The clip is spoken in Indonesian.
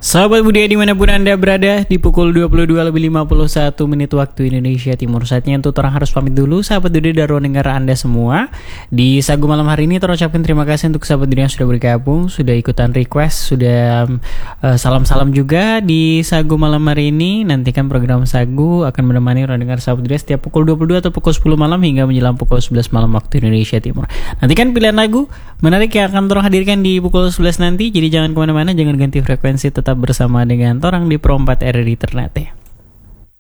Sahabat budaya dimanapun Anda berada, di pukul 22:51 waktu Indonesia Timur. Saatnya untuk orang harus pamit dulu, sahabat budaya dan pendengar Anda semua. Di Sagu malam hari ini terucapkan terima kasih untuk sahabat budaya yang sudah bergabung, sudah ikutan request, sudah salam-salam juga di Sagu malam hari ini. Nantikan program Sagu akan menemani orang dengar sahabat budaya setiap pukul 22 atau pukul 10 malam hingga menjelang pukul 11 malam waktu Indonesia Timur. Nantikan pilihan lagu menarik yang akan Torang hadirkan di pukul 11 nanti. Jadi jangan kemana-mana, jangan ganti frekuensi, tetap bersama dengan Torang di Pro 4 RRI Ternate.